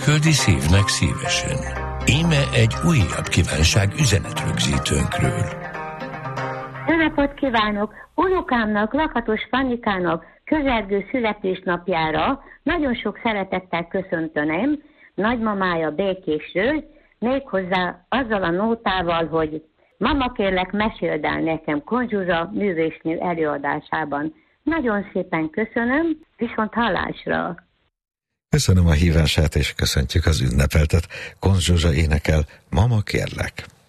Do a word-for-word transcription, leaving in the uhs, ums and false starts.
Küldi szívnek szívesen. Íme egy újabb kívánság üzenetrögzítőnkről. Jó napot kívánok! Unokámnak, Lakatos Fannikának közelgő születésnapjára nagyon sok szeretettel köszöntöm nagymamája Békésről, méghozzá azzal a nótával, hogy mama, kérlek, meséld el nekem Kon Zsuzsa művésznő előadásában. Nagyon szépen köszönöm, viszont hallásra! Köszönöm a hívását, és köszöntjük az ünnepeltet. Kon Zsuzsa énekel, Mama, kérlek.